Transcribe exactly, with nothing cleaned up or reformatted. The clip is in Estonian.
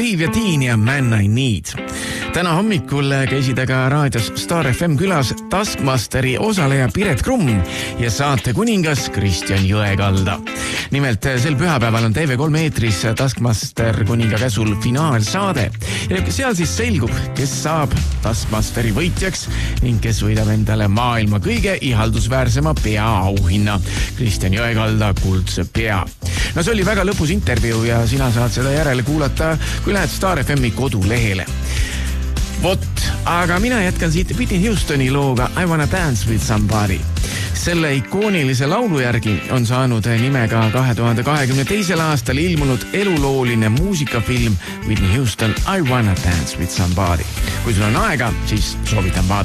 Olivia Dean ja Man I Need. Täna hommikul käisid aga raadios Star F M külas Taskmasteri osaleja Piret Krumm ja saate kuningas Kristjan Jõekalda. Nimelt sel pühapäeval on T V kolm eetris Taskmaster kuninga käsul finaalsaade. Ja seal siis selgub, kes saab Taskmasteri võitjaks ning kes võidab endale maailma kõige ihaldusväärsema peaauhinna. Kristjan Jõekalda kuldse pea. No see oli väga lõpus intervjuu ja sina saad seda järele kuulata, kui lähed Star F M-i kodulehele. Vot, aga mina jätkan siit Whitney Houstoni looga I Wanna Dance With Somebody. Selle ikoonilise laulu järgi on saanud nimega kahe tuhande kahekümne teisel aastal ilmunud elulooline muusikafilm Whitney Houston I Wanna Dance With Somebody. Kui sul on aega, siis soovitan vaadata.